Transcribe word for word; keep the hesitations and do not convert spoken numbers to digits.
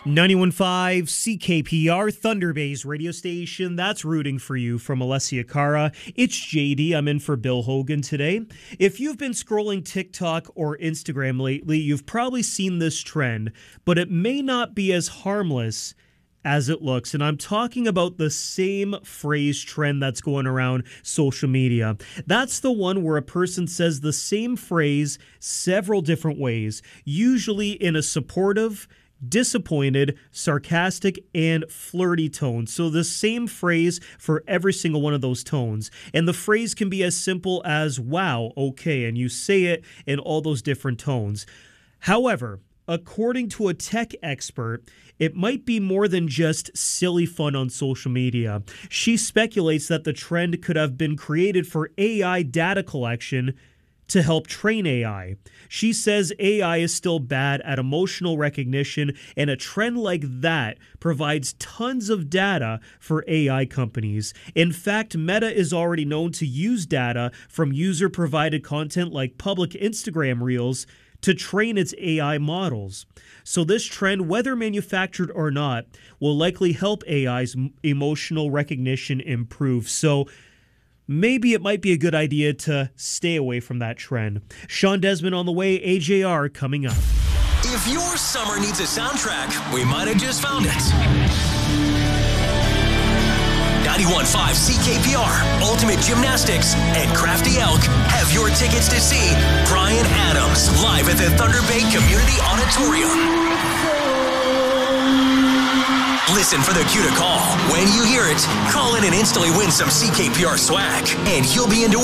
ninety-one point five C K P R, Thunder Bay's radio station that's rooting for you. From Alessia Cara, it's J D. I'm in for Bill Hogan today. If you've been scrolling TikTok or Instagram lately, you've probably seen this trend, but it may not be as harmless as it looks. And I'm talking about the same phrase trend that's going around social media. That's the one where a person says the same phrase several different ways, usually in a supportive, disappointed, sarcastic, and flirty tone. So the same phrase for every single one of those tones. And the phrase can be as simple as, wow, okay, and you say it in all those different tones. However, according to a tech expert, it might be more than just silly fun on social media. She speculates that the trend could have been created for A I data collection to help train A I. She says A I is still bad at emotional recognition, and a trend like that provides tons of data for A I companies. In fact, Meta is already known to use data from user-provided content like public Instagram Reels to train its A I models. So this trend, whether manufactured or not, will likely help A I's emotional recognition improve. So maybe it might be a good idea to stay away from that trend. Sean Desmond on the way, A J R coming up. If your summer needs a soundtrack, we might have just found it. ninety-one point five C K P R, Ultimate Gymnastics, and Crafty Elk have your tickets to see Bryan Adams live at the Thunder Bay Community Auditorium. Listen for the cue to call. When you hear it, call in and instantly win some C K P R swag, and you'll be into